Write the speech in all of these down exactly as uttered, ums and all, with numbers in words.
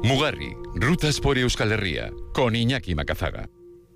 Mugarri, rutas por Euskal Herria, con Iñaki Macazaga.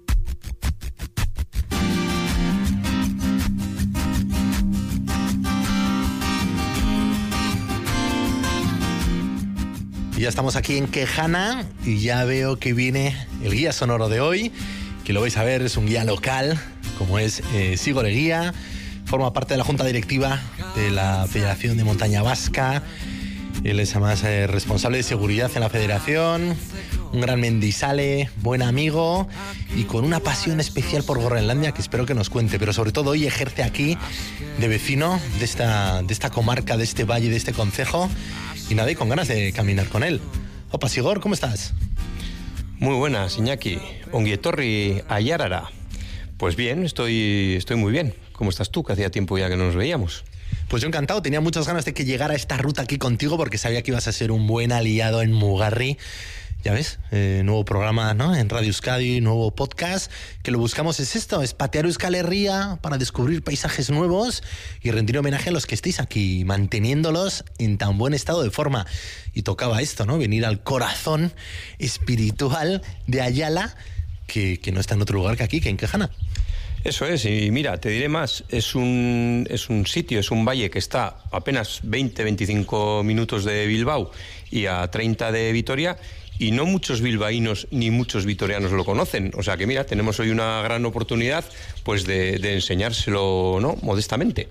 Y ya estamos aquí en Quejana y ya veo que viene el guía sonoro de hoy, que lo vais a ver, es un guía local, como es eh, Sigor Eguía, forma parte de la Junta Directiva de la Federación de Montaña Vasca. Él es además eh, responsable de seguridad en la federación, un gran mendizale, buen amigo y con una pasión especial por Groenlandia que espero que nos cuente, pero sobre todo hoy ejerce aquí de vecino de esta, de esta comarca, de este valle, de este concejo. Y nada, y con ganas de caminar con él. Opa, Sigor, ¿cómo estás? Muy buenas, Iñaki. Ongi etorri Aiarara. Pues bien, estoy, estoy muy bien. ¿Cómo estás tú? Que hacía tiempo ya que no nos veíamos. Pues yo encantado, tenía muchas ganas de que llegara esta ruta aquí contigo porque sabía que ibas a ser un buen aliado en Mugarri. Ya ves, eh, nuevo programa, ¿no? En Radio Euskadi, nuevo podcast, que lo buscamos es esto, es patear Euskal Herria para descubrir paisajes nuevos y rendir homenaje a los que estéis aquí, manteniéndolos en tan buen estado de forma. Y tocaba esto, ¿no? Venir al corazón espiritual de Ayala, que, que no está en otro lugar que aquí, que en Quejana. Eso es, y mira, te diré más, es un, es un sitio, es un valle que está a apenas veinte a veinticinco minutos de Bilbao y a treinta de Vitoria, y no muchos bilbaínos ni muchos vitorianos lo conocen. O sea que mira, tenemos hoy una gran oportunidad pues de, de enseñárselo, ¿no?, modestamente.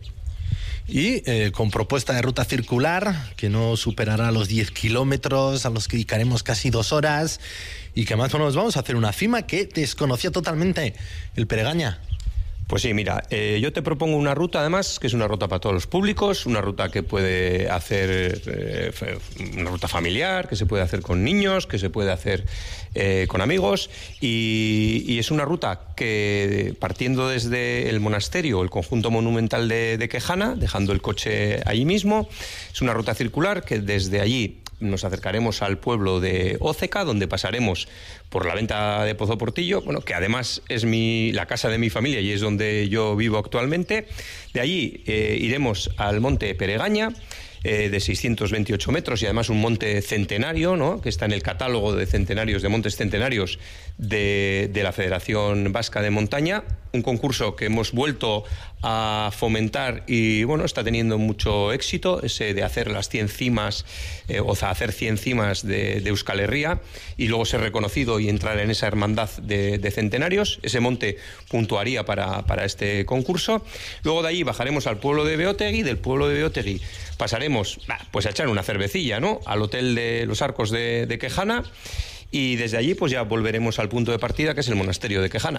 Y eh, con propuesta de ruta circular, que no superará los diez kilómetros, a los que dedicaremos casi dos horas, y que además bueno, nos vamos a hacer una cima que desconocía totalmente, el Peregaña. Pues sí, mira, eh, yo te propongo una ruta además que es una ruta para todos los públicos, una ruta que puede hacer, eh, una ruta familiar, que se puede hacer con niños, que se puede hacer eh, con amigos, y, y es una ruta que partiendo desde el monasterio, el conjunto monumental de, de Quejana, dejando el coche allí mismo, es una ruta circular que desde allí nos acercaremos al pueblo de Óceca, donde pasaremos por la venta de Pozo Portillo, bueno, que además es mi, la casa de mi familia y es donde yo vivo actualmente. De allí eh, iremos al monte Peregaña, eh, de seiscientos veintiocho metros, y además un monte centenario, ¿no?, que está en el catálogo de centenarios, de montes centenarios de, de la Federación Vasca de Montaña, un concurso que hemos vuelto a fomentar y bueno, está teniendo mucho éxito, ese de hacer las cien cimas, eh, o sea, hacer cien cimas de, de Euskal Herria y luego ser reconocido y entrar en esa hermandad de, de centenarios. Ese monte puntuaría para, para este concurso. Luego de allí bajaremos al pueblo de Beotegui, del pueblo de Beotegui pasaremos bah, pues a echar una cervecilla, ¿no?, al hotel de los Arcos de, de Quejana, y desde allí pues ya volveremos al punto de partida, que es el monasterio de Quejana.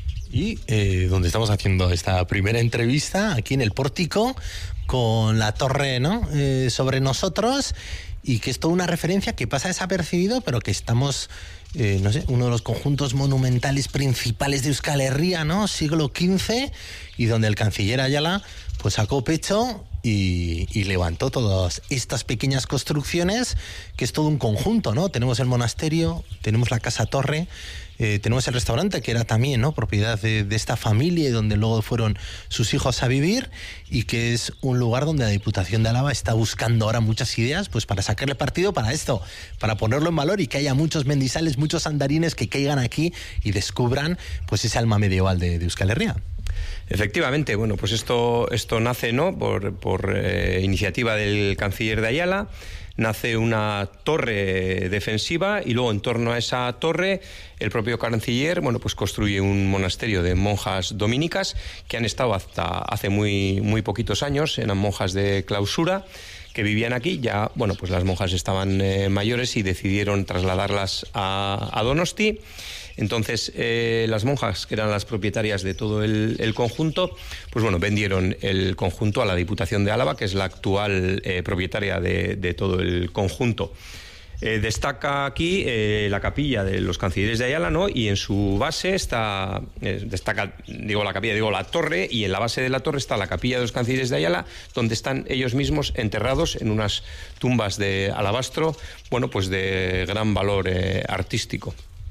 Y eh, donde estamos haciendo esta primera entrevista, aquí en el pórtico, con la torre, ¿no?, eh, sobre nosotros, y que es toda una referencia que pasa desapercibido, pero que estamos, eh, no sé, uno de los conjuntos monumentales principales de Euskal Herria, ¿no?, siglo quince, y donde el canciller Ayala pues sacó pecho y, y levantó todas estas pequeñas construcciones, que es todo un conjunto, ¿no? Tenemos el monasterio, tenemos la casa torre, eh, tenemos el restaurante, que era también, ¿no?, propiedad de, de esta familia y donde luego fueron sus hijos a vivir, y que es un lugar donde la Diputación de Álava está buscando ahora muchas ideas pues para sacarle partido para esto, para ponerlo en valor y que haya muchos mendizales, muchos andarines que caigan aquí y descubran pues ese alma medieval de, de Euskal Herria. Efectivamente, bueno, pues esto, esto nace, ¿no?, por, por eh, iniciativa del canciller de Ayala. Nace una torre defensiva y luego en torno a esa torre el propio canciller, bueno, pues construye un monasterio de monjas dominicas que han estado hasta hace muy, muy poquitos años, eran monjas de clausura que vivían aquí. Ya, bueno, pues las monjas estaban eh, mayores y decidieron trasladarlas a, a Donosti. Entonces, eh, las monjas, que eran las propietarias de todo el, el conjunto, pues bueno, vendieron el conjunto a la Diputación de Álava, que es la actual eh, propietaria de, de todo el conjunto. Eh, destaca aquí eh, la capilla de los cancilleres de Ayala, ¿no?, y en su base está, eh, destaca, digo la capilla, digo la torre, y en la base de la torre está la capilla de los cancilleres de Ayala, donde están ellos mismos enterrados en unas tumbas de alabastro, bueno, pues de gran valor eh, artístico.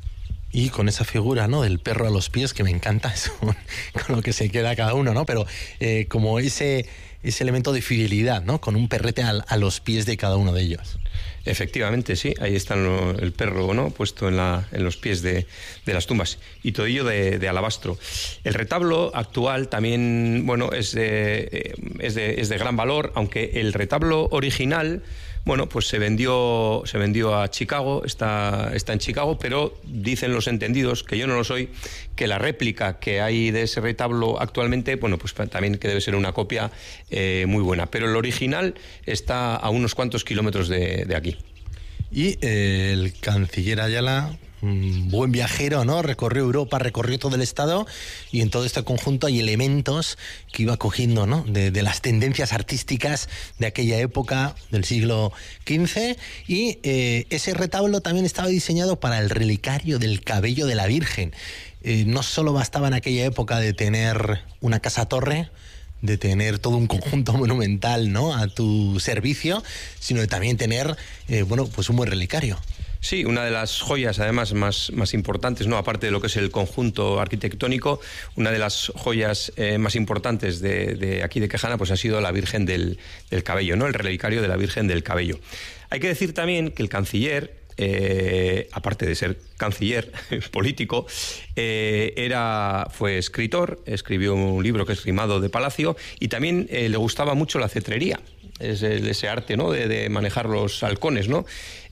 Y con esa figura, ¿no?, del perro a los pies, que me encanta, eso, con lo que se queda cada uno, ¿no? Pero eh, como ese ese elemento de fidelidad, ¿no? Con un perrete a, a los pies de cada uno de ellos. Efectivamente, sí, ahí está el perro, ¿no?, puesto en, la, en los pies de, de las tumbas, y todo ello de, de alabastro. El retablo actual también, bueno, es de, es de, es de gran valor, aunque el retablo original, bueno, pues se vendió, se vendió a Chicago, está, está en Chicago, pero dicen los entendidos, que yo no lo soy, que la réplica que hay de ese retablo actualmente, bueno, pues también que debe ser una copia eh, muy buena. Pero el original está a unos cuantos kilómetros de, de aquí. Y eh, el canciller Ayala, un buen viajero, ¿no? Recorrió Europa, recorrió todo el estado, y en todo este conjunto hay elementos que iba cogiendo, ¿no?, de, de las tendencias artísticas de aquella época del siglo quince, y eh, ese retablo también estaba diseñado para el relicario del cabello de la Virgen. Eh, no solo bastaba en aquella época de tener una casa-torre, de tener todo un conjunto monumental, ¿no?, a tu servicio, sino de también tener, eh, bueno, pues un buen relicario. Sí, una de las joyas además más, más importantes, ¿no?, aparte de lo que es el conjunto arquitectónico, una de las joyas eh, más importantes de, de aquí de Quejana, pues ha sido la Virgen del, del Cabello, ¿no?, el relicario de la Virgen del Cabello. Hay que decir también que el canciller, Eh, aparte de ser canciller político, eh, era, fue escritor, escribió un libro que es Rimado de Palacio, y también eh, le gustaba mucho la cetrería, es el, ese arte, ¿no?, de, de manejar los halcones, ¿no?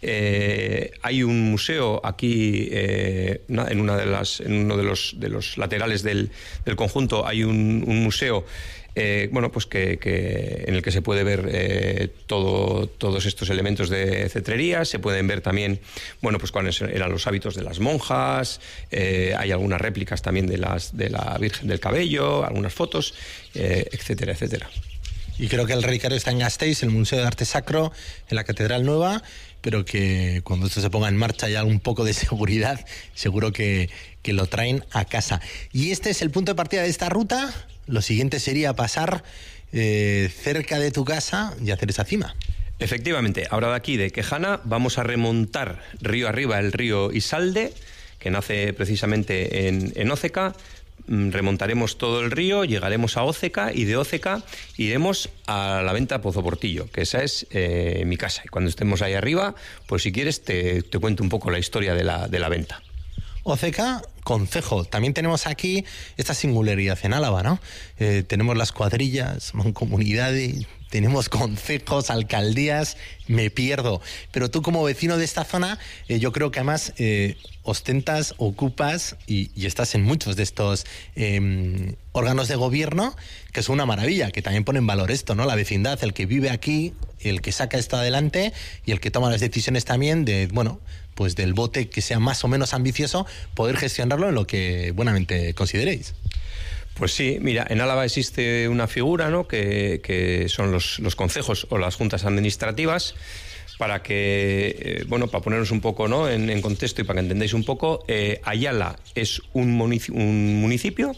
Eh, hay un museo aquí eh, en una de las, en uno de los, de los laterales del, del conjunto hay un, un museo Eh, bueno, pues que, que en el que se puede ver eh, todo, todos estos elementos de cetrería. Se pueden ver también, bueno, pues cuáles eran los hábitos de las monjas. Eh, hay algunas réplicas también de las de la Virgen del Cabello, algunas fotos, eh, etcétera, etcétera. Y creo que el relicario está en Gasteiz, el Museo de Arte Sacro, en la Catedral Nueva, pero que cuando esto se ponga en marcha y haya un poco de seguridad, seguro que, que lo traen a casa. Y este es el punto de partida de esta ruta. Lo siguiente sería pasar eh, cerca de tu casa y hacer esa cima. Efectivamente, ahora de aquí, de Quejana, vamos a remontar río arriba el río Isalde, que nace precisamente en, en Óceca. Remontaremos todo el río, llegaremos a Óceca, y de Óceca iremos a la venta Pozo Portillo, que esa es eh, mi casa. Y cuando estemos ahí arriba, pues si quieres te, te cuento un poco la historia de la, de la venta. Óceca, concejo. También tenemos aquí esta singularidad en Álava, ¿no? Eh, tenemos las cuadrillas, mancomunidades, tenemos concejos, alcaldías, me pierdo. Pero tú, como vecino de esta zona, eh, yo creo que además eh, ostentas, ocupas y, y estás en muchos de estos eh, órganos de gobierno, que es una maravilla, que también pone en valor esto, ¿no? La vecindad, el que vive aquí, el que saca esto adelante y el que toma las decisiones también de, bueno, pues del bote que sea más o menos ambicioso, poder gestionarlo en lo que buenamente consideréis. Pues sí, mira, en Álava existe una figura, ¿no?, que, que son los, los concejos o las juntas administrativas, para que, eh, bueno, para ponernos un poco, ¿no?, en, en contexto y para que entendáis un poco. eh, Ayala es un municipio, un municipio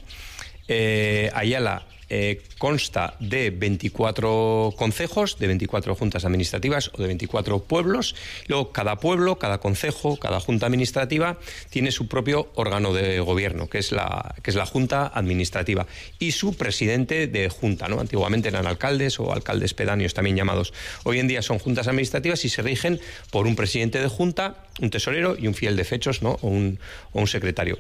eh, Ayala Eh, consta de veinticuatro concejos, de veinticuatro juntas administrativas o de veinticuatro pueblos. Luego cada pueblo, cada concejo, cada junta administrativa tiene su propio órgano de gobierno, que es la, que es la junta administrativa, y su presidente de junta, ¿no? Antiguamente eran alcaldes o alcaldes pedáneos también llamados. Hoy en día son juntas administrativas y se rigen por un presidente de junta, un tesorero y un fiel de fechos, ¿no?, o un, o un secretario.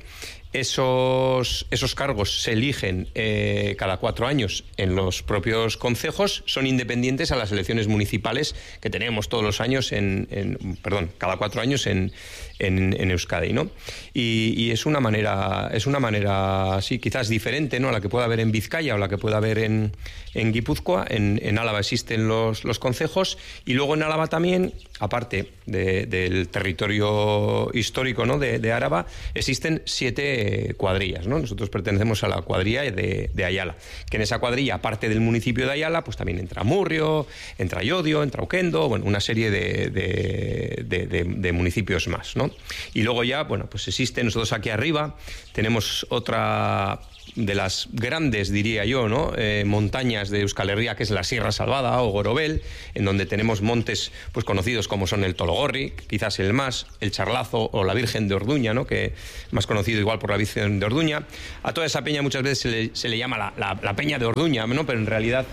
Esos, esos cargos se eligen eh, cada cuatro años en los propios concejos, son independientes a las elecciones municipales que tenemos todos los años en, en perdón, cada cuatro años en, en, en Euskadi, ¿no? Y, y es una manera, es una manera, sí, quizás diferente, ¿no?, a la que pueda haber en Vizcaya o la que pueda haber en, en Guipúzcoa. En, en Álava existen los, los concejos, y luego en Álava también, aparte de, del territorio histórico, ¿no?, de, de Álava, existen siete cuadrillas, ¿no? Nosotros pertenecemos a la cuadrilla de, de Ayala, que en esa cuadrilla, aparte del municipio de Ayala, pues también entra Murrio, entra Llodio, entra Oquendo, bueno, una serie de, de, de, de, de municipios más, ¿no? Y luego ya, bueno, pues existe, nosotros aquí arriba tenemos otra de las grandes, diría yo, ¿no?, eh, montañas de Euskal Herria, que es la Sierra Salvada o Gorobel, en donde tenemos montes pues conocidos como son el Tologorri, quizás el más, el Charlazo o la Virgen de Orduña, ¿no?, que más conocido igual por la Virgen de Orduña. A toda esa peña muchas veces se le, se le llama la, la, la Peña de Orduña, ¿no?, pero en realidad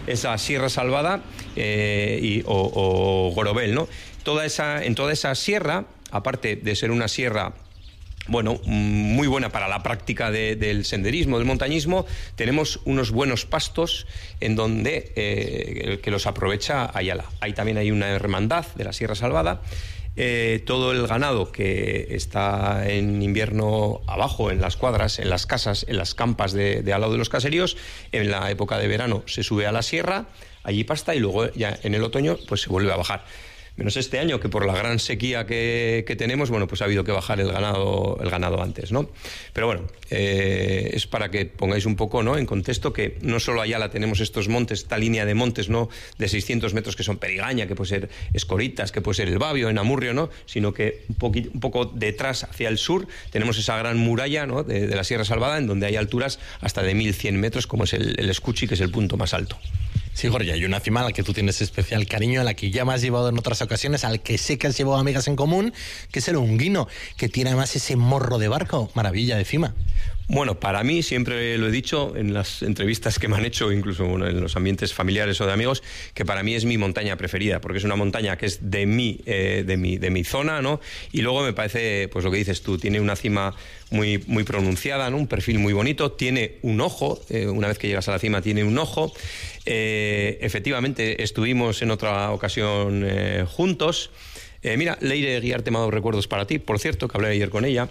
es la Sierra Salvada eh, y, o, o Gorobel, ¿no? Toda esa, en toda esa sierra, aparte de ser una sierra, bueno, muy buena para la práctica de, del senderismo, del montañismo, tenemos unos buenos pastos en donde eh, que los aprovecha Ayala. Ahí también hay una hermandad de la Sierra Salvada. Eh, todo el ganado que está en invierno abajo, en las cuadras, en las casas, en las campas de, de al lado de los caseríos, en la época de verano se sube a la sierra, allí pasta y luego ya en el otoño pues se vuelve a bajar. Menos este año, que por la gran sequía que, que tenemos, bueno, pues ha habido que bajar el ganado, el ganado antes, ¿no? Pero bueno, eh, es para que pongáis un poco, ¿no?, en contexto que no solo allá la tenemos estos montes, esta línea de montes, ¿no?, de seiscientos metros que son Perigaña, que puede ser Escoritas, que puede ser el Babio, en Amurrio, ¿no?, sino que un, poquito, un poco detrás, hacia el sur, tenemos esa gran muralla, ¿no?, de, de la Sierra Salvada, en donde hay alturas hasta de mil cien metros, como es el, el Escuchi, que es el punto más alto. Sí, Jorge, hay una cima a la que tú tienes especial cariño, a la que ya me has llevado en otras ocasiones, al que sé que has llevado amigas en común, que es el Unguino, que tiene además ese morro de barco, maravilla de cima. Bueno, para mí, siempre lo he dicho en las entrevistas que me han hecho, incluso bueno, en los ambientes familiares o de amigos, que para mí es mi montaña preferida, porque es una montaña que es de mi, eh, de mi, de mi zona, ¿no? Y luego me parece, pues lo que dices tú, tiene una cima muy, muy pronunciada, ¿no?, un perfil muy bonito, tiene un ojo, eh, una vez que llegas a la cima tiene un ojo. Eh, efectivamente, estuvimos en otra ocasión eh, juntos. Eh, mira, Leire Guiarte me ha dado recuerdos para ti, por cierto, que hablé ayer con ella.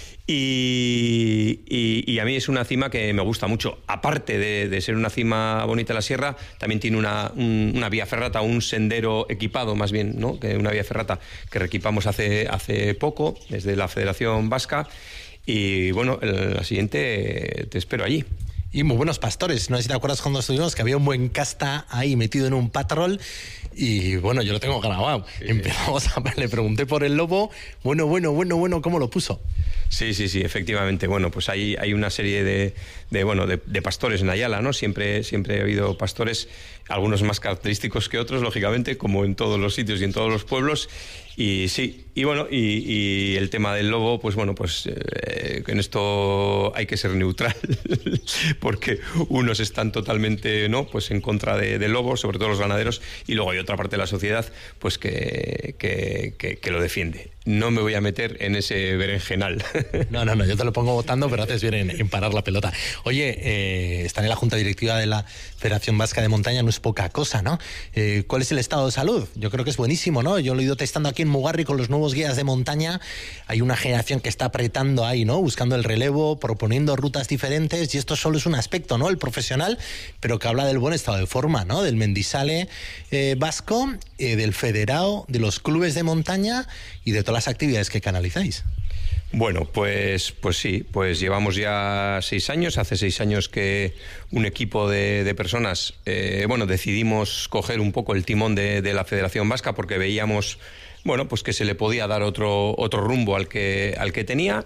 Y, y, y a mí es una cima que me gusta mucho. Aparte de, de ser una cima bonita de la sierra, también tiene una, un, una vía ferrata, un sendero equipado más bien, ¿no?, que una vía ferrata que reequipamos hace, hace poco desde la Federación Vasca. Y bueno, la siguiente te espero allí. Y muy buenos pastores. No sé si te acuerdas cuando estuvimos, que había un buen casta ahí metido en un patrol. Y bueno, yo lo tengo grabado. Sí, Empezamos a le pregunté por el lobo. Bueno, bueno, bueno, bueno, ¿cómo lo puso? Sí, sí, sí, efectivamente. Bueno, pues hay, hay una serie de, de bueno, de, de pastores en Ayala, ¿no? Siempre, siempre ha habido pastores, algunos más característicos que otros, lógicamente, como en todos los sitios y en todos los pueblos. Y sí, y bueno, y, y el tema del lobo, pues bueno, pues eh, en esto hay que ser neutral, porque unos están totalmente, ¿no?, pues en contra de, de lobos, sobre todo los ganaderos, y luego hay otra parte de la sociedad, pues que, que, que, que lo defiende. No me voy a meter en ese berenjenal. No, no, no, yo te lo pongo votando, pero haces bien en, en parar la pelota. Oye, eh, están en la Junta Directiva de la Federación Vasca de Montaña, no es poca cosa, ¿no? Eh, ¿Cuál es el estado de salud? Yo creo que es buenísimo, ¿no? Yo lo he ido testando aquí en Mugarri con los nuevos guías de montaña. Hay una generación que está apretando ahí, ¿no?, buscando el relevo, proponiendo rutas diferentes, y esto solo es un aspecto, ¿no?, el profesional, pero que habla del buen estado de forma, ¿no?, del mendizale eh, vasco, eh, del federado, de los clubes de montaña y de todas las actividades que canalizáis. Bueno, pues, pues sí, pues llevamos ya seis años. Hace seis años que un equipo de, de personas, eh, bueno, decidimos coger un poco el timón de, de la Federación Vasca, porque veíamos, bueno, pues que se le podía dar otro, otro rumbo al que, al que tenía.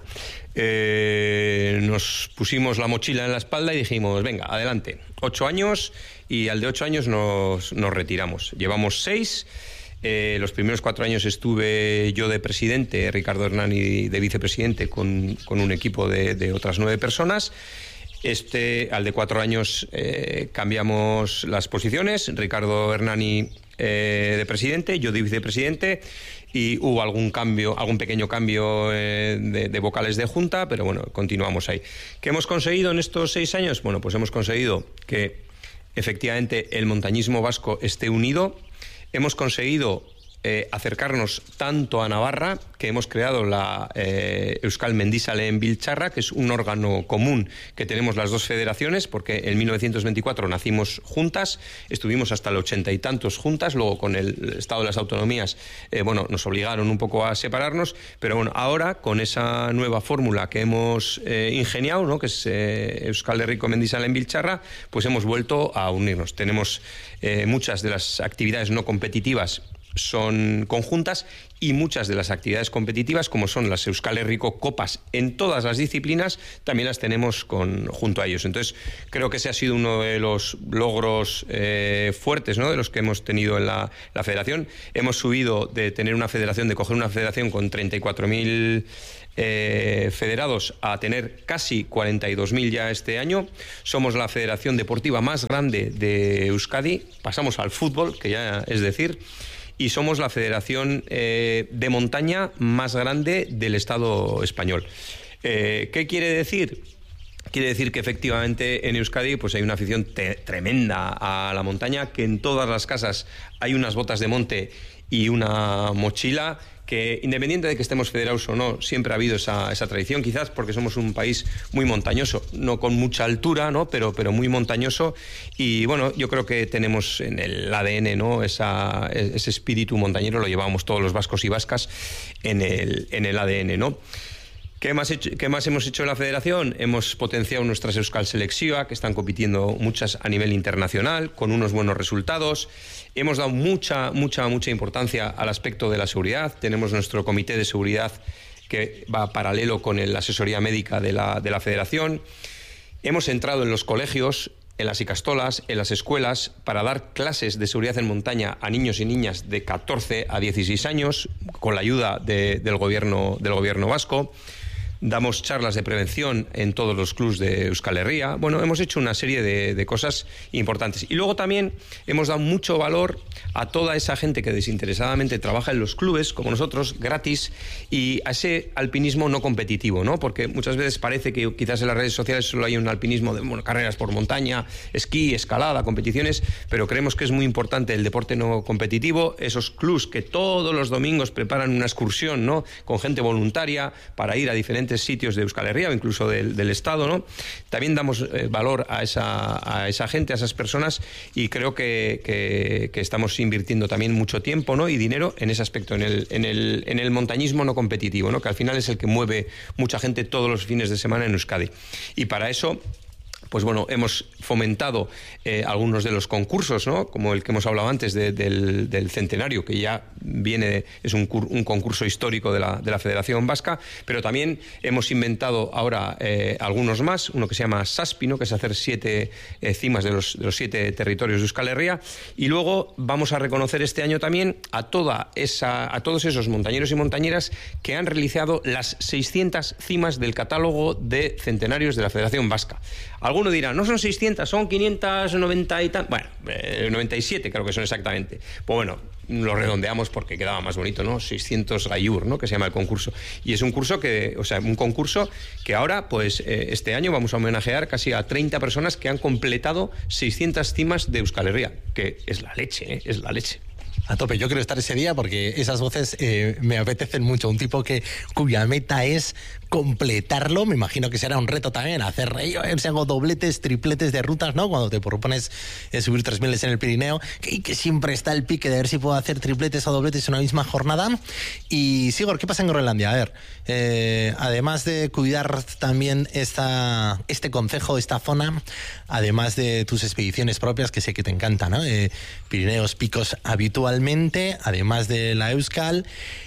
Eh, nos pusimos la mochila en la espalda y dijimos, venga, adelante, ocho años, y al de ocho años nos, nos retiramos. Llevamos seis. Eh, los primeros cuatro años estuve yo de presidente, Ricardo Hernani de vicepresidente, con, con un equipo de, de otras nueve personas. Este, al de cuatro años eh, cambiamos las posiciones, Ricardo Hernani eh, de presidente, yo de vicepresidente, y hubo algún cambio, algún pequeño cambio eh, de, de vocales de junta, pero bueno, continuamos ahí. ¿Qué hemos conseguido en estos seis años? Bueno, pues hemos conseguido que efectivamente el montañismo vasco esté unido. Hemos conseguido eh, acercarnos tanto a Navarra, que hemos creado la eh, Euskal Mendizaleen Biltzarra, que es un órgano común que tenemos las dos federaciones, porque en mil novecientos veinticuatro nacimos juntas, estuvimos hasta el ochenta y tantos juntas, luego con el Estado de las Autonomías, eh, bueno, nos obligaron un poco a separarnos, pero bueno, ahora con esa nueva fórmula que hemos eh, ingeniado, ¿no?, que es eh, Euskal Herriko Mendizaleen Biltzarra, pues hemos vuelto a unirnos. Tenemos eh, muchas de las actividades no competitivas son conjuntas y muchas de las actividades competitivas, como son las Euskal Herriko Copas en todas las disciplinas, también las tenemos con, junto a ellos. Entonces, creo que ese ha sido uno de los logros eh, fuertes, ¿no?, de los que hemos tenido en la, la federación. Hemos subido de tener una federación, de coger una federación con treinta y cuatro mil eh, federados a tener casi cuarenta y dos mil ya este año. Somos la federación deportiva más grande de Euskadi. Pasamos al fútbol, que ya es decir, y somos la federación eh, de montaña más grande del Estado español. Eh, ¿Qué quiere decir? Quiere decir que efectivamente en Euskadi pues hay una afición te- tremenda a la montaña, que en todas las casas hay unas botas de monte y una mochila, que independiente de que estemos federados o no, siempre ha habido esa, esa tradición, quizás porque somos un país muy montañoso, no con mucha altura, ¿no?, pero, pero muy montañoso, y bueno, yo creo que tenemos en el A D N, ¿no?, esa, ese espíritu montañero, lo llevamos todos los vascos y vascas en el, en el A D N, ¿no? ¿Qué más, hecho, ¿Qué más hemos hecho en la federación? Hemos potenciado nuestras Euskal Selekzioak, que están compitiendo muchas a nivel internacional, con unos buenos resultados. Hemos dado mucha, mucha, mucha importancia al aspecto de la seguridad. Tenemos nuestro comité de seguridad que va paralelo con la asesoría médica de la, de la federación. Hemos entrado en los colegios, en las icastolas, en las escuelas, para dar clases de seguridad en montaña a niños y niñas de catorce a dieciséis años, con la ayuda de, del, gobierno, del gobierno vasco. Damos charlas de prevención en todos los clubs de Euskal Herria. Bueno, hemos hecho una serie de, de cosas importantes. Y luego también hemos dado mucho valor a toda esa gente que desinteresadamente trabaja en los clubes, como nosotros, gratis, y a ese alpinismo no competitivo, ¿no? Porque muchas veces parece que quizás en las redes sociales solo hay un alpinismo de bueno, carreras por montaña, esquí, escalada, competiciones, pero creemos que es muy importante el deporte no competitivo, esos clubs que todos los domingos preparan una excursión, ¿no?, con gente voluntaria para ir a diferentes sitios de Euskal Herria o incluso del, del Estado, ¿no? También damos eh, valor a esa, a esa gente, a esas personas, y creo que, que, que estamos invirtiendo también mucho tiempo, ¿no?, y dinero en ese aspecto, en el, en el, en el montañismo no competitivo, ¿no?, que al final es el que mueve mucha gente todos los fines de semana en Euskadi. Y para eso, pues bueno, hemos fomentado eh, algunos de los concursos, ¿no?, como el que hemos hablado antes de, del, del centenario, que ya viene, es un, un concurso histórico de la, de la Federación Vasca, pero también hemos inventado ahora eh, algunos más, uno que se llama Saspi, ¿no?, que es hacer siete eh, cimas de los, de los siete territorios de Euskal Herria, y luego vamos a reconocer este año también a toda esa, a todos esos montañeros y montañeras que han realizado las seiscientas cimas del catálogo de centenarios de la Federación Vasca. Alguno dirá, no son seiscientas, son quinientos noventa y tal. Bueno, eh, noventa y siete creo que son exactamente. Pues bueno, lo redondeamos porque quedaba más bonito, ¿no? seiscientos Gaiur, ¿no?, que se llama el concurso. Y es un curso que, o sea, un concurso que ahora, pues eh, este año vamos a homenajear casi a treinta personas que han completado seiscientas cimas de Euskal Herria, que es la leche, ¿eh? Es la leche. A tope, yo quiero estar ese día porque esas voces eh, me apetecen mucho. Un tipo que cuya meta es completarlo, me imagino que será un reto también, hacer yo si hago dobletes, tripletes de rutas, ¿no? Cuando te propones eh, subir tres miles en el Pirineo, que, que siempre está el pique de ver si puedo hacer tripletes o dobletes en una misma jornada. Y Sigor, ¿qué pasa en Groenlandia? A ver, eh, además de cuidar también esta, este concejo, esta zona, además de tus expediciones propias, que sé que te encantan, ¿no? Eh, Pirineos, picos habitualmente, además de la Euskal,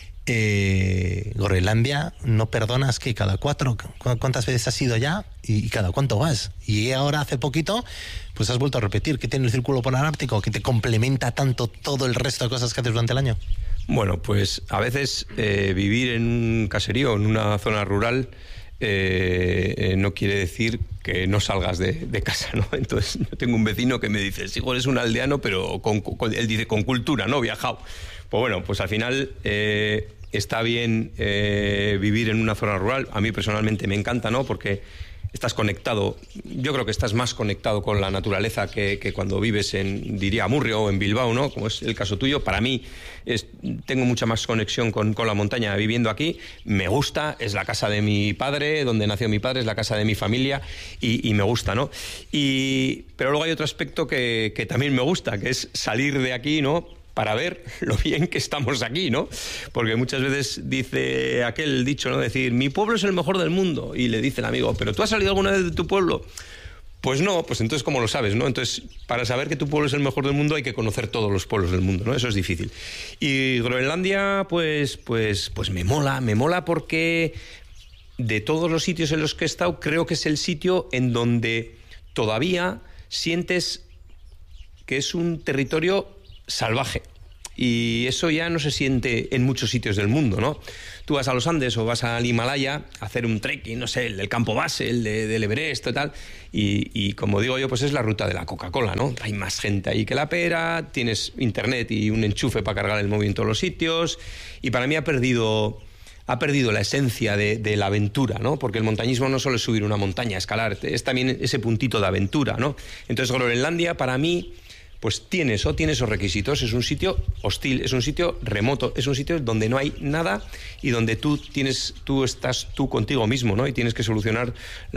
eh, Groenlandia, no perdonas que cada cuatro, ¿cuántas veces has ido ya? Y, y cada cuánto vas. Y ahora hace poquito, pues has vuelto a repetir, que tiene el Círculo Polar Ártico, que te complementa tanto todo el resto de cosas que haces durante el año. Bueno, pues a veces eh, vivir en un caserío, en una zona rural, Eh, eh, no quiere decir que no salgas de, de casa, ¿no? Entonces yo tengo un vecino que me dice, sí, es un aldeano, pero con, con, él dice con cultura, ¿no? Viajado. Pues bueno, pues al final eh, está bien eh, vivir en una zona rural. A mí personalmente me encanta, ¿no? Porque estás conectado, yo creo que estás más conectado con la naturaleza que, que cuando vives en, diría, Amurrio o en Bilbao, ¿no?, como es el caso tuyo. Para mí es, tengo mucha más conexión con, con la montaña viviendo aquí. Me gusta, es la casa de mi padre, donde nació mi padre, es la casa de mi familia, y, y me gusta, ¿no? Y, pero luego hay otro aspecto que, que también me gusta, que es salir de aquí, ¿no?, para ver lo bien que estamos aquí, ¿no? Porque muchas veces dice aquel dicho, ¿no?, decir, mi pueblo es el mejor del mundo, y le dice el amigo, ¿pero tú has salido alguna vez de tu pueblo? Pues no, pues entonces ¿cómo lo sabes, no? Entonces, para saber que tu pueblo es el mejor del mundo hay que conocer todos los pueblos del mundo, ¿no? Eso es difícil. Y Groenlandia, pues, pues, pues me mola, me mola porque de todos los sitios en los que he estado, creo que es el sitio en donde todavía sientes que es un territorio salvaje. Y eso ya no se siente en muchos sitios del mundo, ¿no? Tú vas a los Andes o vas al Himalaya a hacer un trekking, no sé, el del campo base, el de, del Everest y tal, y, y como digo yo, pues es la ruta de la Coca-Cola, ¿no? Hay más gente ahí que la pera, tienes internet y un enchufe para cargar el móvil en todos los sitios, y para mí ha perdido... ha perdido la esencia de, de la aventura, ¿no? Porque el montañismo no solo es subir una montaña, escalar, es también ese puntito de aventura, ¿no? Entonces Groenlandia para mí pues tiene eso, tiene esos requisitos, es un sitio hostil, es un sitio remoto, es un sitio donde no hay nada y donde tú tienes, tú estás tú contigo mismo, ¿no? Y tienes que solucionar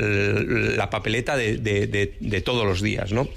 la papeleta de, de, de, de todos los días, ¿no?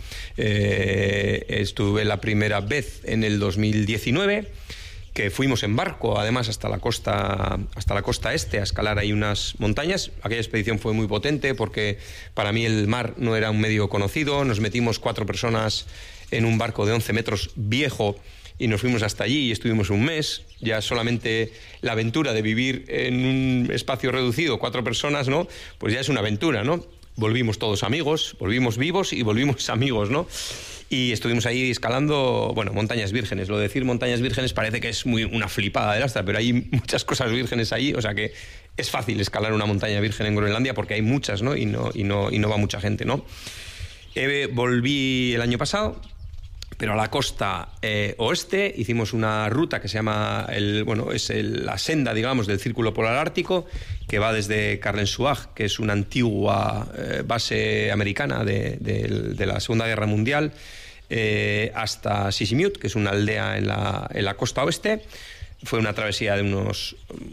Eh, estuve la primera vez en el dos mil diecinueve, que fuimos en barco, además, hasta la costa, hasta la costa este, a escalar ahí unas montañas. Aquella expedición fue muy potente porque para mí el mar no era un medio conocido. Nos metimos cuatro personas en un barco de once metros viejo y nos fuimos hasta allí y estuvimos un mes. Ya solamente la aventura de vivir en un espacio reducido, cuatro personas, ¿no? Pues ya es una aventura, ¿no? Volvimos todos amigos, volvimos vivos y volvimos amigos, ¿no? Y estuvimos ahí escalando, bueno, montañas vírgenes. Lo de decir montañas vírgenes parece que es muy una flipada de lastra, pero hay muchas cosas vírgenes ahí, o sea que es fácil escalar una montaña virgen en Groenlandia porque hay muchas, ¿no? Y no, y no, y no va mucha gente, ¿no? Eh, volví el año pasado, pero a la costa eh, oeste hicimos una ruta que se llama, el, bueno, es el, la senda, digamos, del Círculo Polar Ártico, que va desde Karlensuag, que es una antigua eh, base americana de, de, de la Segunda Guerra Mundial, eh, hasta Sisimiut, que es una aldea en la, en la costa oeste. Fue una travesía de unos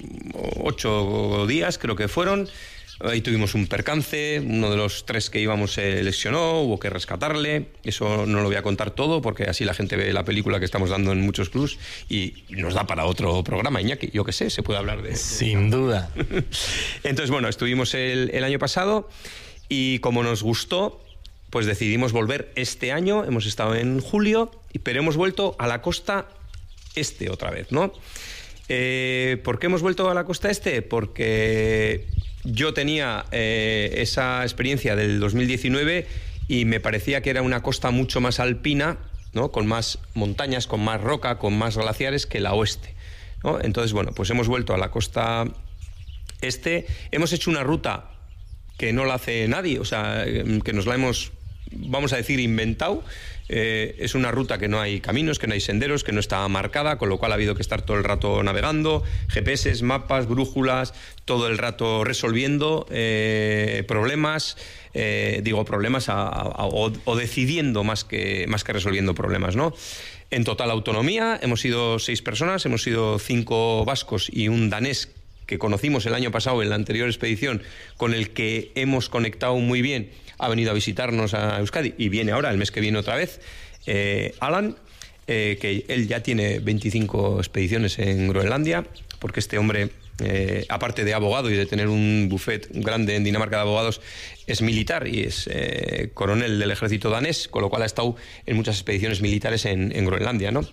ocho días, creo que fueron. Ahí tuvimos un percance, uno de los tres que íbamos se lesionó, hubo que rescatarle. Eso no lo voy a contar todo porque así la gente ve la película que estamos dando en muchos clubs y nos da para otro programa, Iñaki. Yo qué sé, se puede hablar de... Sin duda. Entonces, bueno, estuvimos el, el año pasado y como nos gustó, pues decidimos volver este año. Hemos estado en julio, pero hemos vuelto a la costa este otra vez, ¿no? Eh, ¿Por qué hemos vuelto a la costa este? Porque... yo tenía eh, esa experiencia del dos mil diecinueve y me parecía que era una costa mucho más alpina, ¿no? Con más montañas, con más roca, con más glaciares que la oeste, ¿no? Entonces, bueno, pues hemos vuelto a la costa este. Hemos hecho una ruta que no la hace nadie, o sea, que nos la hemos, vamos a decir, inventado. Eh, es una ruta que no hay caminos, que no hay senderos, que no está marcada, con lo cual ha habido que estar todo el rato navegando, G P S, mapas, brújulas, todo el rato resolviendo eh, problemas, eh, digo problemas a, a, o, o decidiendo más que, más que resolviendo problemas, ¿no? En total autonomía, hemos sido seis personas, hemos sido cinco vascos y un danés que conocimos el año pasado en la anterior expedición, con el que hemos conectado muy bien. Ha venido a visitarnos a Euskadi y viene ahora, el mes que viene otra vez, eh, Alan, eh, que él ya tiene veinticinco expediciones en Groenlandia, porque este hombre, eh, aparte de abogado y de tener un buffet grande en Dinamarca de abogados, es militar y es eh, coronel del ejército danés, con lo cual ha estado en muchas expediciones militares en, en Groenlandia, ¿no?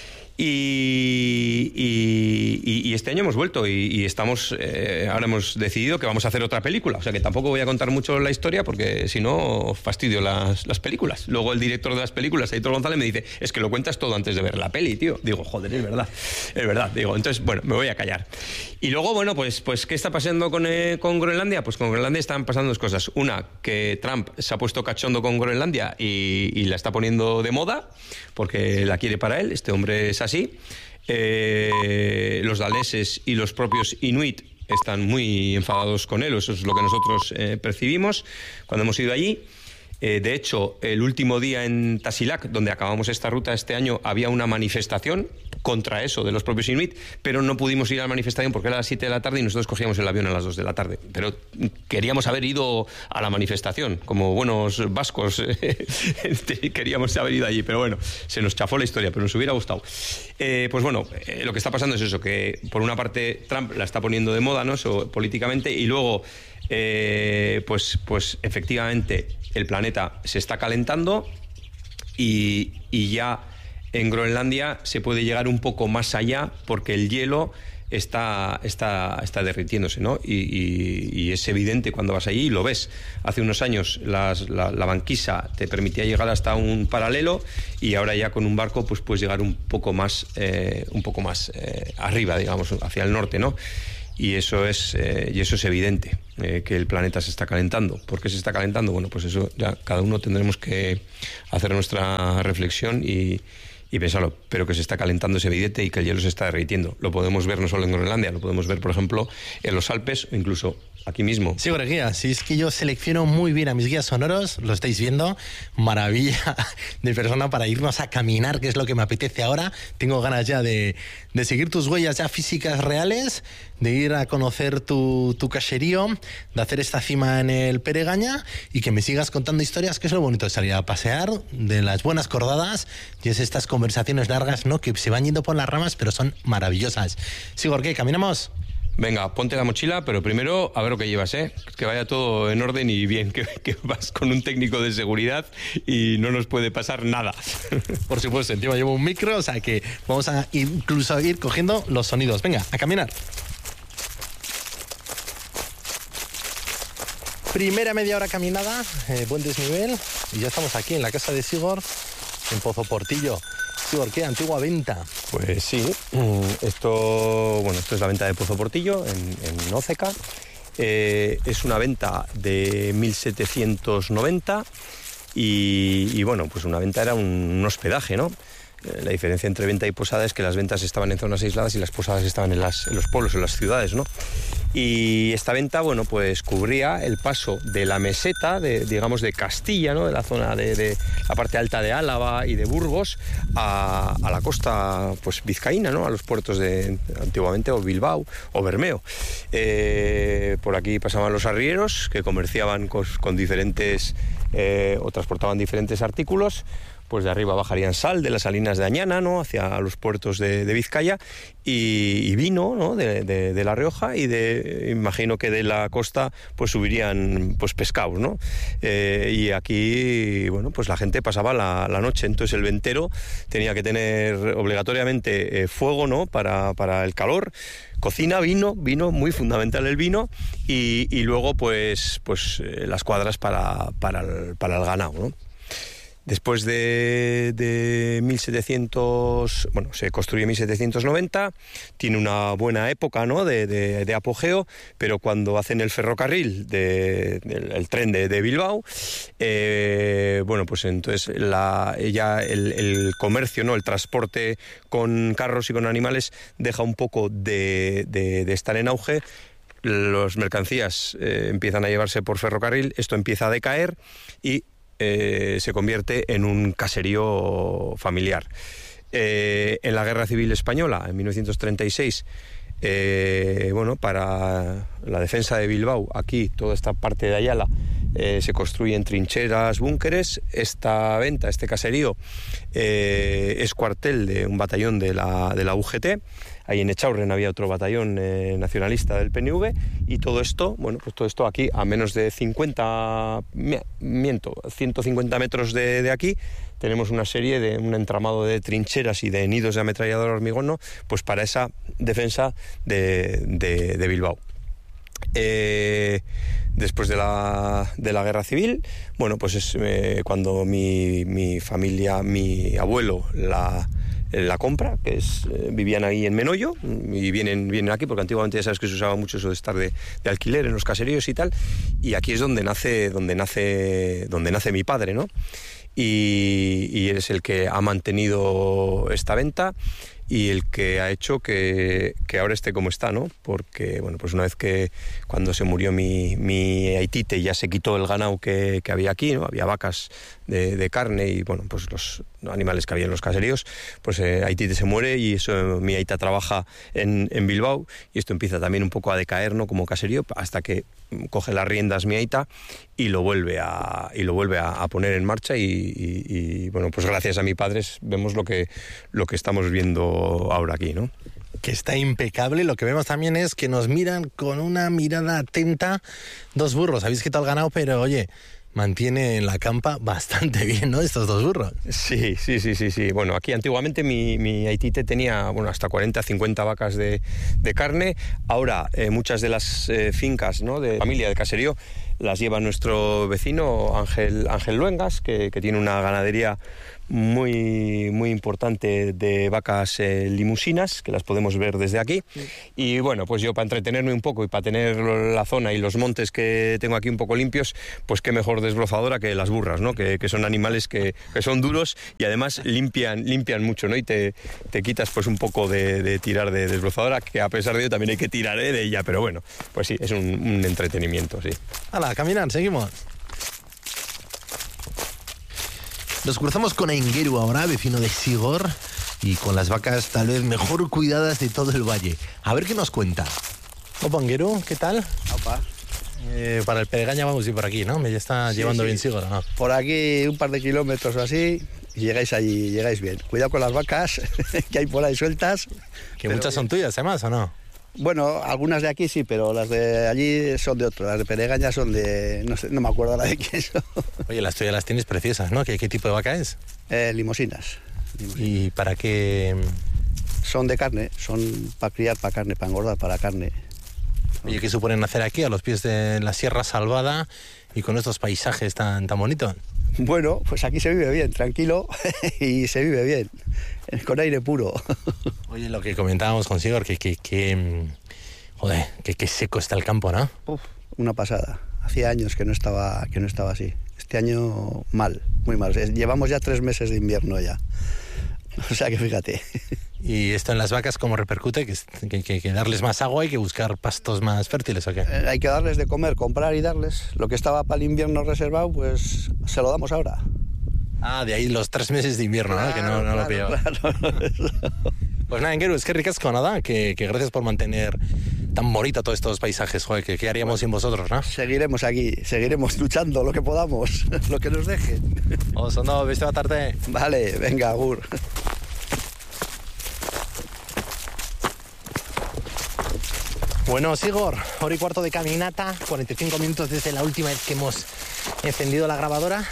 Y, y, y este año hemos vuelto y, y estamos eh, ahora hemos decidido que vamos a hacer otra película, o sea que tampoco voy a contar mucho la historia porque si no fastidio las, las películas. Luego el director de las películas, Aitor González, me dice, es que lo cuentas todo antes de ver la peli, tío. Digo, joder, es verdad, es verdad. Digo, entonces, bueno, me voy a callar. Y luego, bueno, pues, pues ¿qué está pasando con, eh, con Groenlandia? Pues con Groenlandia están pasando dos cosas. Una, que Trump se ha puesto cachondo con Groenlandia y, y la está poniendo de moda porque la quiere para él. Este hombre es así. Eh, los daneses y los propios inuit están muy enfadados con él, eso es lo que nosotros eh, percibimos cuando hemos ido allí. Eh, de hecho, el último día en Tasiilaq, donde acabamos esta ruta este año, había una manifestación contra eso de los propios inuit, pero no pudimos ir a la manifestación porque era a las siete de la tarde y nosotros cogíamos el avión a las dos de la tarde. Pero queríamos haber ido a la manifestación, como buenos vascos, queríamos haber ido allí, pero bueno, se nos chafó la historia, pero nos hubiera gustado. Eh, pues bueno, eh, lo que está pasando es eso, que por una parte Trump la está poniendo de moda, ¿no? Eso, políticamente, y luego eh, pues, pues efectivamente el planeta se está calentando y, y ya en Groenlandia se puede llegar un poco más allá porque el hielo está, está, está derritiéndose, ¿no? Y, y, y es evidente cuando vas allí y lo ves. Hace unos años las, la, la banquisa te permitía llegar hasta un paralelo y ahora ya con un barco pues puedes llegar un poco más, eh, un poco más eh, arriba, digamos, hacia el norte, ¿no? Y eso es, eh, y eso es evidente, eh, que el planeta se está calentando. ¿Por qué se está calentando? Bueno, pues eso ya cada uno tendremos que hacer nuestra reflexión y y pensarlo, pero que se está calentando es evidente y que el hielo se está derritiendo. Lo podemos ver no solo en Groenlandia, lo podemos ver, por ejemplo, en los Alpes o incluso aquí mismo. Sí, Guía, si es que yo selecciono muy bien a mis guías sonoros, lo estáis viendo, maravilla de persona para irnos a caminar, que es lo que me apetece ahora. Tengo ganas ya de, de seguir tus huellas ya físicas reales, de ir a conocer tu, tu caserío, de hacer esta cima en el Peregaña y que me sigas contando historias, que es lo bonito de salir a pasear, de las buenas cordadas, y es estas conversaciones largas, ¿no?, que se van yendo por las ramas, pero son maravillosas. Sí, Gorka, ¿caminamos? Venga, ponte la mochila, pero primero a ver lo que llevas, ¿eh? Que vaya todo en orden y bien, que, que vas con un técnico de seguridad y no nos puede pasar nada. Por supuesto, encima llevo un micro, o sea que vamos a incluso ir cogiendo los sonidos. Venga, a caminar. Primera media hora caminada, eh, buen desnivel, y ya estamos aquí en la casa de Sigor, en Pozo Portillo. Sigor, ¿qué? Antigua venta. Pues sí, esto, bueno, esto es la venta de Pozo Portillo en, en Óceca. Eh, es una venta de mil setecientos noventa y, y bueno, pues una venta era un, un hospedaje, ¿no? La diferencia entre venta y posada es que las ventas estaban en zonas aisladas y las posadas estaban en, las, en los pueblos, en las ciudades, ¿no? Y esta venta, bueno, pues cubría el paso de la meseta, de, digamos, de Castilla, ¿no?, de la zona de, de la parte alta de Álava y de Burgos, a, a la costa, pues, vizcaína, ¿no?, a los puertos de, antiguamente, o Bilbao o Bermeo. Eh, por aquí pasaban los arrieros, que comerciaban con, con diferentes, eh, o transportaban diferentes artículos. Pues de arriba bajarían sal de las salinas de Añana, ¿no?, hacia los puertos de, de Vizcaya, y, y vino, ¿no?, de, de, de La Rioja, y de, imagino que de la costa pues subirían pues pescados, ¿no? Eh, y aquí, bueno, pues la gente pasaba la, la noche, entonces el ventero tenía que tener obligatoriamente eh, fuego, ¿no?, para, para el calor. Cocina, vino, vino, muy fundamental el vino, y, y luego pues, pues eh, las cuadras para, para, el, para el ganado, ¿no? Después de, de mil setecientos, bueno, se construye en mil setecientos noventa, tiene una buena época, ¿no?, de, de, de apogeo, pero cuando hacen el ferrocarril, de, de, el tren de, de Bilbao, eh, bueno, pues entonces la, ya el, el comercio, ¿no?, el transporte con carros y con animales deja un poco de, de, de estar en auge. Las mercancías eh, empiezan a llevarse por ferrocarril, esto empieza a decaer y Eh, se convierte en un caserío familiar. Eh, en la Guerra Civil Española, en mil novecientos treinta y seis, eh, bueno, para la defensa de Bilbao, aquí, toda esta parte de Ayala, eh, se construyen trincheras, búnkeres. Esta venta, este caserío, eh, es cuartel de un batallón de la, de la U G T. Ahí en Echaurren había otro batallón eh, nacionalista del P N V, y todo esto, bueno, pues todo esto aquí, a menos de cincuenta, miento, ciento cincuenta metros de, de aquí, tenemos una serie de un entramado de trincheras y de nidos de ametrallador hormigón, ¿no?, pues para esa defensa de, de, de Bilbao. Eh, después de la, de la Guerra Civil, bueno, pues es eh, cuando mi, mi familia, mi abuelo, la... la compra, que es eh, vivían ahí en Menollo, y vienen, vienen aquí porque antiguamente ya sabes que se usaba mucho eso de estar de, de alquiler en los caseríos y tal, y aquí es donde nace donde nace donde nace mi padre, ¿no? Y, y es el que ha mantenido esta venta y el que ha hecho que, que ahora esté como está, ¿no? Porque, bueno, pues una vez que cuando se murió mi, mi aitite ya se quitó el ganado que, que había aquí, ¿no? Había vacas de, de carne y, bueno, pues los animales que había en los caseríos, pues eh, aitite se muere y eso, mi aita trabaja en, en Bilbao, y esto empieza también un poco a decaer, ¿no?, como caserío, hasta que coge las riendas mi aita y lo vuelve a, y lo vuelve a, a poner en marcha y, y, y, bueno, pues gracias a mi padre vemos lo que, lo que estamos viendo ahora aquí, ¿no? que está impecable. Lo que vemos también es que nos miran con una mirada atenta dos burros. Habéis quitado el ganado, pero oye, mantiene en la campa bastante bien, ¿no? Estos dos burros. Sí, sí, sí, sí, sí. Bueno, aquí antiguamente mi, mi Aitite tenía, bueno, hasta cuarenta, cincuenta vacas de, de carne. Ahora eh, muchas de las eh, fincas, ¿no?, de familia, de caserío, las lleva nuestro vecino Ángel, Ángel Luengas, que, que tiene una ganadería muy, muy importante de vacas eh, limusinas, que las podemos ver desde aquí. Sí. Y bueno, pues yo, para entretenerme un poco y para tener la zona y los montes que tengo aquí un poco limpios, pues qué mejor desbrozadora que las burras, ¿no? Que, que son animales que, que son duros y además limpian, limpian mucho, ¿no? Y te, te quitas pues un poco de, de tirar de desbrozadora, que a pesar de ello también hay que tirar ¿eh? de ella, pero bueno, pues sí, es un, un entretenimiento, sí. ¡Hala, caminan, seguimos! Nos cruzamos con Aingeru ahora, vecino de Sigor, y con las vacas tal vez mejor cuidadas de todo el valle. A ver qué nos cuenta. Opa, Aingeru, ¿qué tal? Opa. Eh, para el Peregaña vamos a ir por aquí, ¿no? Me está sí, llevando sí. bien Sigor, ¿no? Por aquí un par de kilómetros o así y llegáis allí, llegáis bien. Cuidado con las vacas que hay por ahí sueltas. Que muchas son tuyas, además, ¿o no? Bueno, algunas de aquí sí, pero las de allí son de otro. Las de Peregaña son de... no sé, no me acuerdo ahora de quién son. Oye, las tuyas las tienes preciosas, ¿no? ¿Qué, qué tipo de vaca es? Eh, limosinas. limosinas. ¿Y para qué? Son de carne, son para criar, para carne, para engordar, para carne. Oye, ¿qué suponen hacer aquí, a los pies de la Sierra Salvada y con estos paisajes tan, tan bonitos? Bueno, pues aquí se vive bien, tranquilo, y se vive bien, con aire puro. Oye, lo que comentábamos con Sigor, que, que, que, joder, que, que seco está el campo, ¿no? Uf, una pasada. Hacía años que no estaba, que no estaba así. Este año mal, muy mal. Llevamos ya tres meses de invierno ya. O sea que fíjate. ¿Y esto en las vacas cómo repercute? ¿Que, que, que, que darles más agua y que buscar pastos más fértiles o qué? Eh, hay que darles de comer, comprar y darles. Lo que estaba para el invierno reservado, pues se lo damos ahora. Ah, de ahí los tres meses de invierno, claro, ¿no? Que no, no claro, lo pillaba. Claro. Pues nada, Aingeru, es que ricasco, nada, que, que gracias por mantener tan bonito todos estos paisajes, joder, que qué haríamos bueno, sin vosotros, ¿no? Seguiremos aquí, seguiremos luchando lo que podamos, lo que nos dejen. Os ondo, beste bat arte. Vale, venga, agur. Bueno, Sigor, hora y cuarto de caminata, cuarenta y cinco minutos desde la última vez que hemos encendido la grabadora.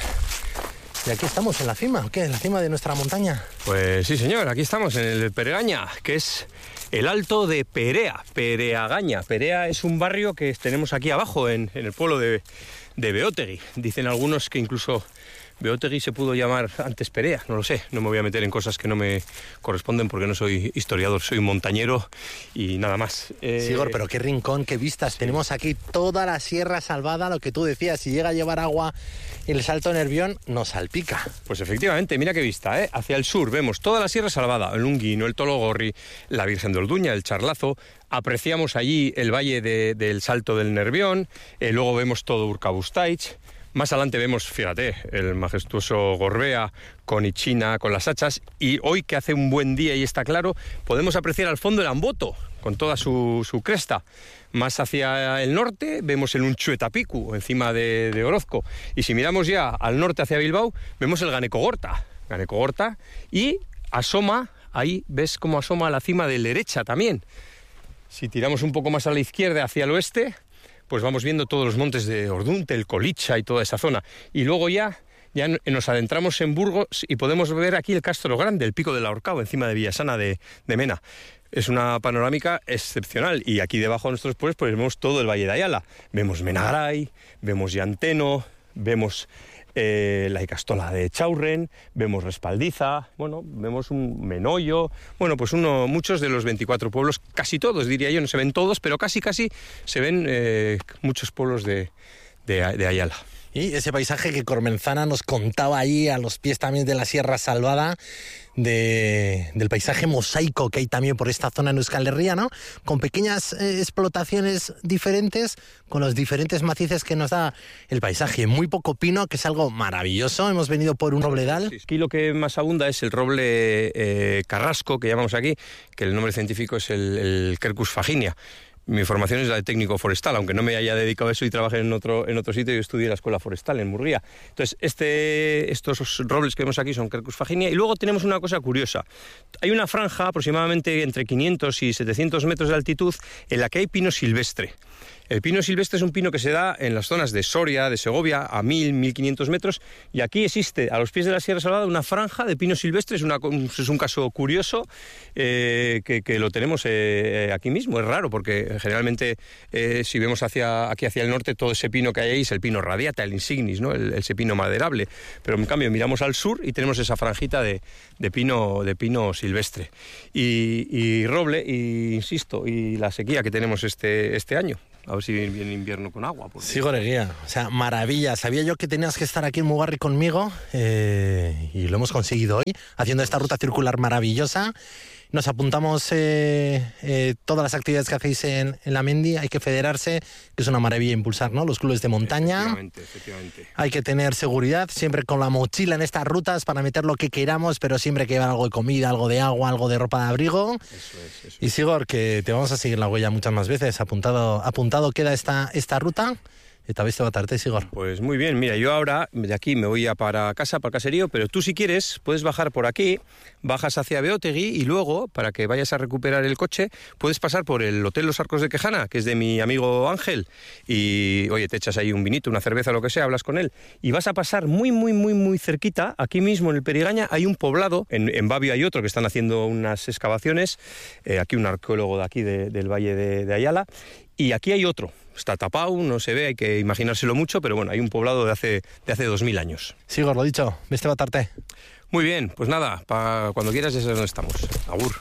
Y aquí estamos, en la cima, ¿o qué? ¿En la cima de nuestra montaña? Pues sí, señor, aquí estamos en el Peregaña, que es el Alto de Perea, Pereagaña. Perea es un barrio que tenemos aquí abajo, en, en el pueblo de, de Beótegui. Dicen algunos que incluso Beótegui se pudo llamar antes Perea, no lo sé. No me voy a meter en cosas que no me corresponden porque no soy historiador, soy montañero y nada más. Eh... Sigor, pero qué rincón, qué vistas. Sí. Tenemos aquí toda la Sierra Salvada, lo que tú decías, si llega a llevar agua el Salto Nervión, nos salpica. Pues efectivamente, mira qué vista, ¿eh? Hacia el sur vemos toda la Sierra Salvada, el Unguino, el Tologorri, la Virgen de Orduña, el Charlazo. Apreciamos allí el valle de, del Salto del Nervión, eh, luego vemos todo Urkabustaich. Más adelante vemos, fíjate, el majestuoso Gorbea con Ichina, con las hachas, y hoy que hace un buen día y está claro, podemos apreciar al fondo el Amboto, con toda su, su cresta. Más hacia el norte vemos el Unchuetapicu, encima de, de Orozco, y si miramos ya al norte hacia Bilbao, vemos el Ganekogorta, Ganekogorta, y asoma, ahí ves cómo asoma a la cima de la derecha también. Si tiramos un poco más a la izquierda hacia el oeste, pues vamos viendo todos los montes de Ordunte, el Colicha y toda esa zona. Y luego ya, ya nos adentramos en Burgos y podemos ver aquí el Castro Grande, el Pico del Ahorcado, encima de Villasana de, de Mena. Es una panorámica excepcional y aquí debajo de nuestros pueblos pues vemos todo el Valle de Ayala. Vemos Menagaray, vemos Llanteno, vemos eh, la Icastola de Chaurren, vemos Respaldiza, bueno, vemos un Menoyo, bueno, pues uno, muchos de los veinticuatro pueblos, casi todos diría yo, no se ven todos, pero casi casi se ven eh, muchos pueblos de, de, de Ayala. Y ese paisaje que Cormenzana nos contaba ahí a los pies también de la Sierra Salvada, de, del paisaje mosaico que hay también por esta zona en Euskal Herria, ¿no? Con pequeñas eh, explotaciones diferentes, con los diferentes matices que nos da el paisaje. Muy poco pino, que es algo maravilloso. Hemos venido por un robledal. Sí, aquí lo que más abunda es el roble eh, carrasco, que llamamos aquí, que el nombre científico es el, el Quercus faginia. Mi formación es la de técnico forestal, aunque no me haya dedicado a eso y trabajé en otro, en otro sitio. Yo estudié en la escuela forestal en Murguía. Entonces, este, estos robles que vemos aquí son Quercus faginia. Y luego tenemos una cosa curiosa. Hay una franja aproximadamente entre quinientos y setecientos metros de altitud en la que hay pino silvestre. El pino silvestre es un pino que se da en las zonas de Soria, de Segovia, a mil, mil quinientos metros, y aquí existe, a los pies de la Sierra Salvada, una franja de pino silvestre. Es, una, es un caso curioso eh, que, que lo tenemos eh, aquí mismo. Es raro, porque generalmente eh, si vemos hacia, aquí hacia el norte, todo ese pino que hay ahí es el pino radiata, el insignis, ¿no? el, ese pino maderable. Pero en cambio miramos al sur y tenemos esa franjita de, de, pino, de pino silvestre. Y, y roble, y insisto, y la sequía que tenemos este, este año. A ver si viene invierno con agua. Porque... Sigo Eguía, o sea, maravilla. Sabía yo que tenías que estar aquí en Mugarri conmigo eh, y lo hemos conseguido hoy, haciendo esta ruta circular maravillosa. Nos apuntamos eh, eh, todas las actividades que hacéis en, en la Mendi. Hay que federarse, que es una maravilla impulsar, ¿no? Los clubes de montaña. Efectivamente, efectivamente. Hay que tener seguridad, siempre con la mochila en estas rutas para meter lo que queramos, pero siempre que llevar algo de comida, algo de agua, algo de ropa de abrigo. Eso es, eso y Sigor, que te vamos a seguir la huella muchas más veces. Apuntado, apuntado queda esta, esta ruta. Y te habéis de batarte, Sigor. Pues muy bien, mira, yo ahora de aquí me voy a para casa, para el caserío, pero tú si quieres puedes bajar por aquí, bajas hacia Beotegui y luego, para que vayas a recuperar el coche, puedes pasar por el Hotel Los Arcos de Quejana, que es de mi amigo Ángel, y oye, te echas ahí un vinito, una cerveza, lo que sea, hablas con él, y vas a pasar muy, muy, muy, muy cerquita, aquí mismo en el Perigaña hay un poblado, en, en Babio hay otro que están haciendo unas excavaciones, eh, aquí un arqueólogo de aquí de, del Valle de, de Ayala, y aquí hay otro. Está tapado, no se ve, hay que imaginárselo mucho, pero bueno, hay un poblado de hace, de hace dos mil años. Sigor, lo dicho, veste batarte. Muy bien, pues nada, para cuando quieras ya sabes dónde estamos. Agur.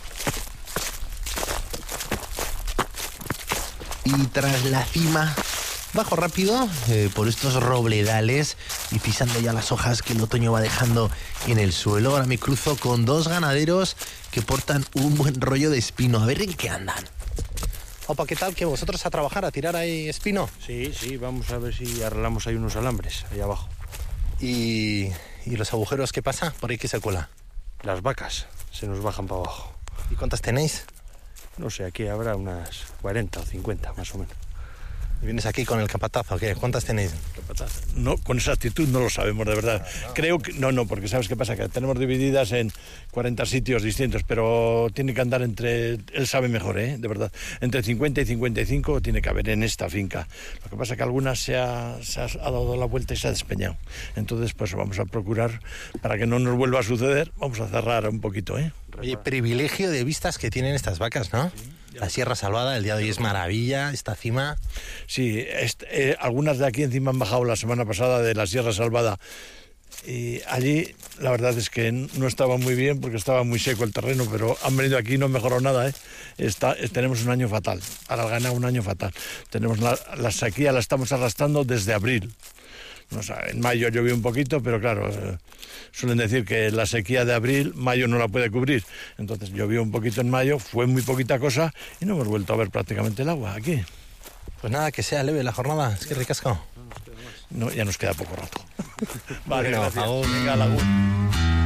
Y tras la cima, bajo rápido eh, por estos robledales y pisando ya las hojas que el otoño va dejando en el suelo. Ahora me cruzo con dos ganaderos que portan un buen rollo de espino. A ver en qué andan. Opa, ¿qué tal? ¿Que vosotros a trabajar, a tirar ahí espino? Sí, sí, vamos a ver si arreglamos ahí unos alambres, ahí abajo. ¿Y, y los agujeros qué pasa? ¿Por ahí qué se cuela? Las vacas se nos bajan para abajo. ¿Y cuántas tenéis? No sé, aquí habrá unas cuarenta o cincuenta, más o menos. ¿Y vienes aquí con el capatazo? ¿Qué? ¿Cuántas tenéis? No, con esa actitud no lo sabemos, de verdad. No, no. Creo que... No, no, porque ¿sabes qué pasa? Que tenemos divididas en cuarenta sitios distintos, pero tiene que andar entre... Él sabe mejor, ¿eh? De verdad. Entre cincuenta y cincuenta y cinco tiene que haber en esta finca. Lo que pasa es que algunas se ha, se ha dado la vuelta y se ha despeñado. Entonces, pues vamos a procurar, para que no nos vuelva a suceder, vamos a cerrar un poquito, ¿eh? Oye, privilegio de vistas que tienen estas vacas, ¿no? Sí. La Sierra Salvada, el día de hoy es maravilla, esta cima. Sí, este, eh, algunas de aquí encima han bajado la semana pasada de la Sierra Salvada. Y allí la verdad es que no estaba muy bien porque estaba muy seco el terreno, pero han venido aquí y no mejoró nada, ¿eh? Está, tenemos un año fatal, para el ganado un año fatal. Tenemos la, la sequía, la estamos arrastrando desde abril. No sé, en mayo llovió un poquito, pero claro, eh, suelen decir que la sequía de abril, mayo no la puede cubrir. Entonces llovió un poquito en mayo, fue muy poquita cosa y no hemos vuelto a ver prácticamente el agua aquí. Pues nada, que sea leve la jornada, es que ricasco. No, ya nos queda poco rato. Vale, bueno, gracias. Agur. Venga, Agur.